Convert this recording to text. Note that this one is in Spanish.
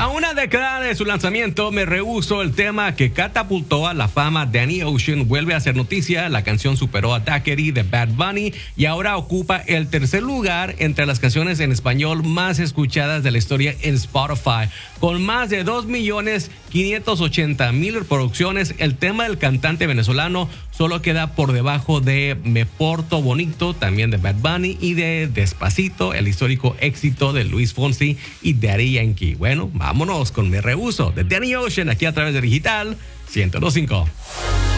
A una década de su lanzamiento, Me Rehúso, el tema que catapultó a la fama Danny Ocean, vuelve a hacer noticia. La canción superó a Daiquiri de Bad Bunny y ahora ocupa el tercer lugar entre las canciones en español más escuchadas de la historia en Spotify. Con más de 2.580.000 reproducciones, el tema del cantante venezolano solo queda por debajo de Me Porto Bonito, también de Bad Bunny, y de Despacito, el histórico éxito de Luis Fonsi y Daddy Yankee. Bueno, vámonos con Me Rehúso de Danny Ocean aquí a través de Digital 102.5.